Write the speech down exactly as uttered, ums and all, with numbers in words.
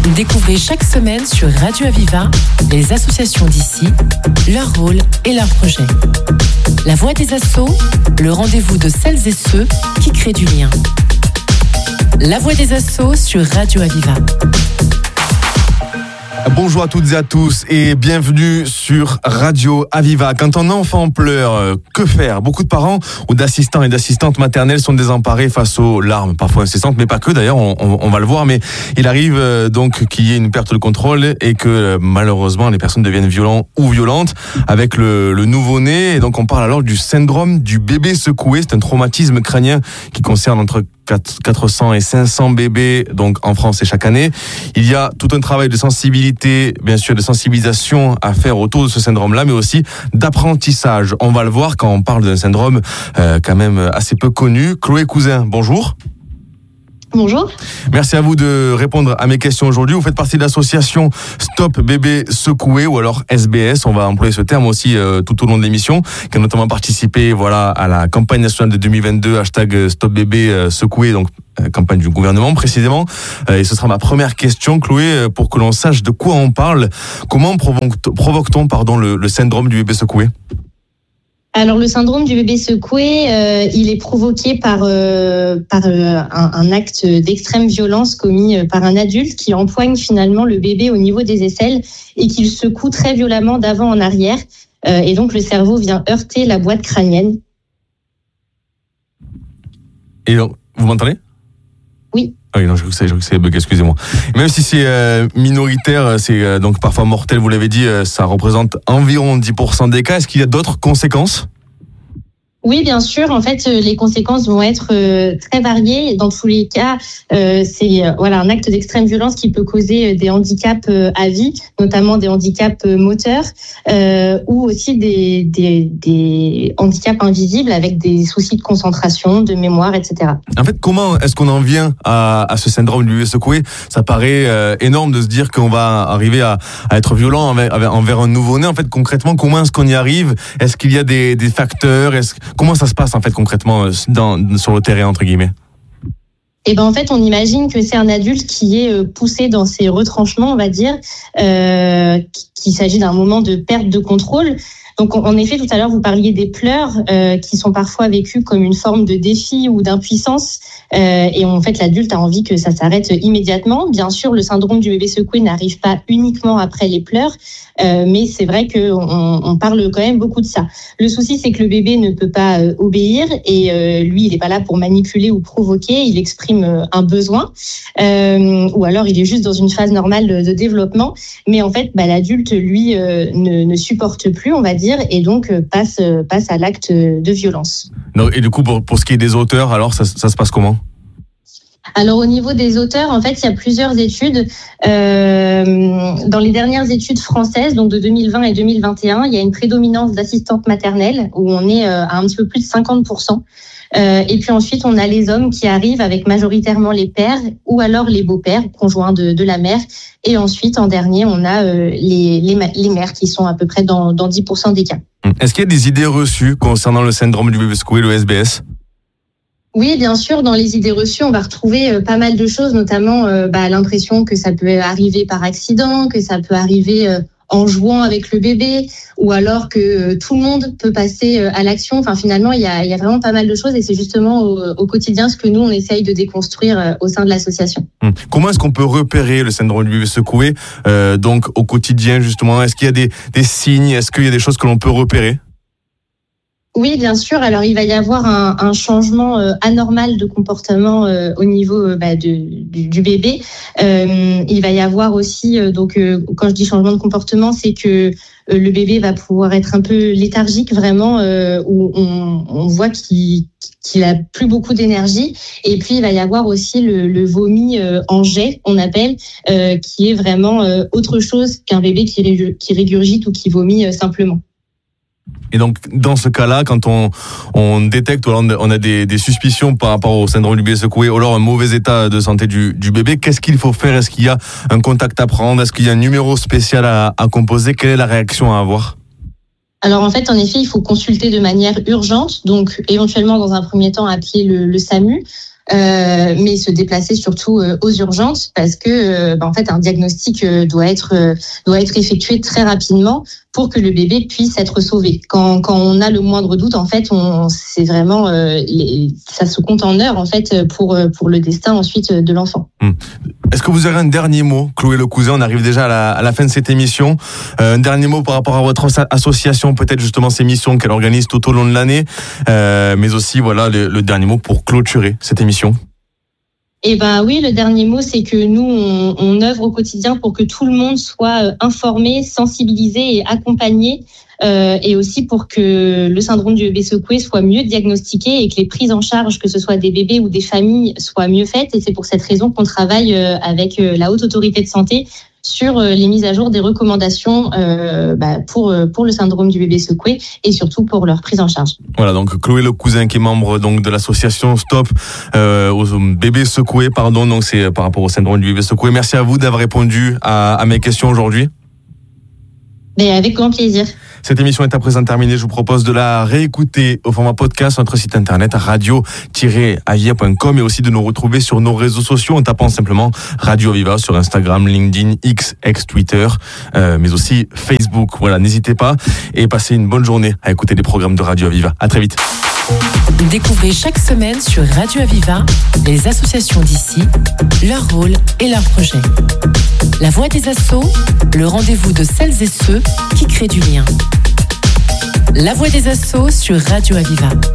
Découvrez chaque semaine sur Radio Aviva les associations d'ici, leur rôle et leurs projets. La Voix des Assos, le rendez-vous de celles et ceux qui créent du lien. La Voix des Assos sur Radio Aviva. Bonjour à toutes et à tous et bienvenue sur Radio Aviva. Quand un enfant pleure, que faire ? Beaucoup de parents ou d'assistants et d'assistantes maternelles sont désemparés face aux larmes, parfois incessantes, mais pas que d'ailleurs, on, on, on va le voir. Mais il arrive donc qu'il y ait une perte de contrôle et que malheureusement les personnes deviennent violentes ou violentes avec le, le nouveau-né. Et donc on parle alors du syndrome du bébé secoué. C'est un traumatisme crânien qui concerne entre quatre cents et cinq cents bébés donc en France et chaque année. Il y a tout un travail de sensibilité, bien sûr, de sensibilisation à faire autour de ce syndrome-là, mais aussi d'apprentissage. On va le voir quand on parle d'un syndrome euh, quand même assez peu connu. Chloé Cousin, bonjour. Bonjour. Merci à vous de répondre à mes questions aujourd'hui. Vous faites partie de l'association Stop Bébé Secoué ou alors S B S. On va employer ce terme aussi euh, tout au long de l'émission, qui a notamment participé voilà, à la campagne nationale de deux mille vingt-deux, hashtag Stop Bébé Secoué, donc euh, campagne du gouvernement précisément. Euh, et ce sera ma première question, Chloé, pour que l'on sache de quoi on parle. Comment provoque-t-on, provoque-t-on pardon, le, le syndrome du bébé secoué ? Alors le syndrome du bébé secoué, euh, il est provoqué par euh, par euh, un, un acte d'extrême violence commis par un adulte qui empoigne finalement le bébé au niveau des aisselles et qui le secoue très violemment d'avant en arrière. Euh, et donc le cerveau vient heurter la boîte crânienne. Et donc, vous m'entendez ? Oui. Ah oui, non, je crois que c'est, je crois que c'est bug, excusez-moi. Même si c'est euh, minoritaire, c'est euh, donc parfois mortel, vous l'avez dit, euh, ça représente environ dix pour cent des cas. Est-ce qu'il y a d'autres conséquences ? Oui, bien sûr. En fait, les conséquences vont être euh, très variées. Dans tous les cas, euh, c'est euh, voilà un acte d'extrême violence qui peut causer des handicaps euh, à vie, notamment des handicaps moteurs euh, ou aussi des, des, des handicaps invisibles avec des soucis de concentration, de mémoire, et cetera. En fait, comment est-ce qu'on en vient à, à ce syndrome du bébé secoué ? Ça paraît euh, énorme de se dire qu'on va arriver à, à être violent envers, envers un nouveau-né. En fait, concrètement, comment est-ce qu'on y arrive ? Est-ce qu'il y a des, des facteurs ? Est-ce Comment ça se passe en fait concrètement dans, sur le terrain entre guillemets ? Eh ben en fait, on imagine que c'est un adulte qui est poussé dans ses retranchements, on va dire, euh, qu'il s'agit d'un moment de perte de contrôle. Donc, en effet, tout à l'heure, vous parliez des pleurs euh, qui sont parfois vécus comme une forme de défi ou d'impuissance. Euh, et en fait, l'adulte a envie que ça s'arrête immédiatement. Bien sûr, le syndrome du bébé secoué n'arrive pas uniquement après les pleurs, euh, mais c'est vrai qu'on on parle quand même beaucoup de ça. Le souci, c'est que le bébé ne peut pas euh, obéir et euh, lui, il n'est pas là pour manipuler ou provoquer. Il exprime euh, un besoin euh, ou alors il est juste dans une phase normale de, de développement. Mais en fait, bah, l'adulte, lui, euh, ne, ne supporte plus, on va dire, et donc passe, passe à l'acte de violence. Non, et du coup, pour, pour ce qui est des auteurs, alors ça, ça se passe comment ? Alors au niveau des auteurs, en fait, il y a plusieurs études. Euh, dans les dernières études françaises, donc de deux mille vingt et deux mille vingt et un, il y a une prédominance d'assistantes maternelles où on est à un petit peu plus de cinquante pour cent. Euh, et puis ensuite, on a les hommes qui arrivent avec majoritairement les pères ou alors les beaux-pères, conjoints de, de la mère. Et ensuite, en dernier, on a euh, les, les, les mères qui sont à peu près dans, dans dix pour cent des cas. Est-ce qu'il y a des idées reçues concernant le syndrome du bébé secoué, le S B S ? Oui, bien sûr, dans les idées reçues, on va retrouver euh, pas mal de choses, notamment euh, bah, l'impression que ça peut arriver par accident, que ça peut arriver euh, en jouant avec le bébé, ou alors que euh, tout le monde peut passer euh, à l'action. Enfin, finalement, il y a, il y a vraiment pas mal de choses et c'est justement au, au quotidien ce que nous, on essaye de déconstruire euh, au sein de l'association. Hum. Comment est-ce qu'on peut repérer le syndrome du bébé secoué euh, donc au quotidien, justement ? Est-ce qu'il y a des, des signes ? Est-ce qu'il y a des choses que l'on peut repérer ? Oui, bien sûr. Alors, il va y avoir un, un changement euh, anormal de comportement euh, au niveau euh, bah, de, du, du bébé. Euh, il va y avoir aussi, euh, donc, euh, quand je dis changement de comportement, c'est que euh, le bébé va pouvoir être un peu léthargique, vraiment, euh, où on, on voit qu'il, qu'il a plus beaucoup d'énergie. Et puis, il va y avoir aussi le, le vomi euh, en jet, on appelle, euh, qui est vraiment euh, autre chose qu'un bébé qui, ré, qui régurgite ou qui vomit euh, simplement. Et donc, dans ce cas-là, quand on, on détecte ou on a des, des suspicions par rapport au syndrome du bébé secoué ou alors un mauvais état de santé du, du bébé, qu'est-ce qu'il faut faire ? Est-ce qu'il y a un contact à prendre ? Est-ce qu'il y a un numéro spécial à, à composer ? Quelle est la réaction à avoir ? Alors en fait, en effet, il faut consulter de manière urgente, donc éventuellement dans un premier temps appeler le, le SAMU. euh, mais se déplacer surtout euh, aux urgences parce que euh, bah, en fait un diagnostic euh, doit être euh, doit être effectué très rapidement pour que le bébé puisse être sauvé. Quand quand on a le moindre doute, en fait, on c'est vraiment euh, les, ça se compte en heures en fait pour pour le destin ensuite de l'enfant. Hum. Est-ce que vous aurez un dernier mot, Chloé Le Cousin? On arrive déjà à la, à la fin de cette émission. Euh, un dernier mot par rapport à votre association, peut-être justement ces missions qu'elle organise tout au long de l'année, euh, mais aussi voilà le, le dernier mot pour clôturer cette émission. Eh ben oui, le dernier mot, c'est que nous, on, on œuvre au quotidien pour que tout le monde soit informé, sensibilisé et accompagné, euh, et aussi pour que le syndrome du bébé secoué soit mieux diagnostiqué et que les prises en charge, que ce soit des bébés ou des familles, soient mieux faites. Et c'est pour cette raison qu'on travaille avec la Haute Autorité de Santé sur les mises à jour des recommandations euh, bah, pour pour le syndrome du bébé secoué et surtout pour leur prise en charge. Voilà, donc Chloé Le Cousin qui est membre donc de l'association Stop euh, aux bébés secoués, pardon, donc c'est par rapport au syndrome du bébé secoué. Merci à vous d'avoir répondu à, à mes questions aujourd'hui. Mais avec grand plaisir. Cette émission est à présent terminée. Je vous propose de la réécouter au format podcast sur notre site internet radio tiret avia point com et aussi de nous retrouver sur nos réseaux sociaux en tapant simplement Radio Aviva sur Instagram, LinkedIn, X, ex-Twitter, euh, mais aussi Facebook. Voilà, n'hésitez pas et passez une bonne journée à écouter les programmes de Radio Aviva. À très vite. Découvrez chaque semaine sur Radio Aviva les associations d'ici, leur rôle et leurs projets. La voix des assos, le rendez-vous de celles et ceux qui créent du lien. La voix des assos sur Radio Aviva.